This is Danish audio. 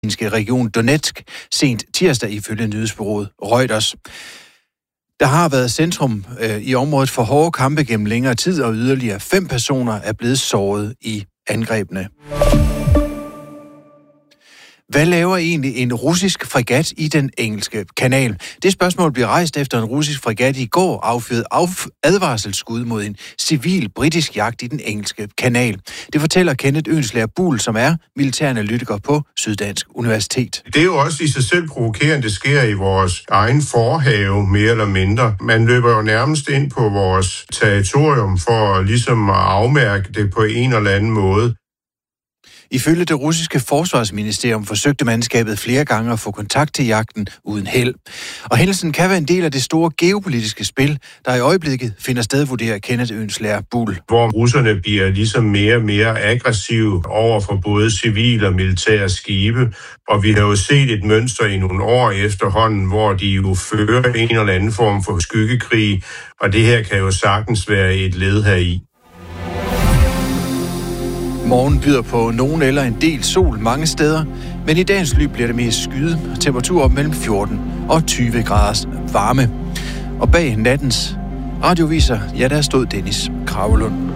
region Donetsk sent tirsdag ifølge nyhedsbureauet Reuters. Der har været centrum i området for hårde kampe gennem længere tid, og yderligere 5 personer er blevet såret i angrebene. Hvad laver egentlig en russisk fregat i den engelske kanal? Det spørgsmål bliver rejst efter en russisk fregat i går affyrede advarselsskud mod en civil britisk jagt i den engelske kanal. Det fortæller Kenneth Ønslager Buhl, som er militæranalytiker på Syddansk Universitet. Det er jo også i sig selv provokerende, det sker i vores egen forhave, mere eller mindre. Man løber jo nærmest ind på vores territorium for ligesom at afmærke det på en eller anden måde. Ifølge det russiske forsvarsministerium forsøgte mandskabet flere gange at få kontakt til jagten uden held. Og hændelsen kan være en del af det store geopolitiske spil, der i øjeblikket finder sted, vurderer Kenneth Ønslager Buhl. Hvor russerne bliver ligesom mere og mere aggressive over for både civile og militære skibe. Og vi har jo set et mønster i nogle år efterhånden, hvor de jo fører en eller anden form for skyggekrig. Og det her kan jo sagtens være et led heri. Morgen byder på nogen eller en del sol mange steder, men i dagens løb bliver det mest skyet. Temperatur op mellem 14 og 20 graders varme. Og bag nattens radioviser, ja, der stod Dennis Kravelund.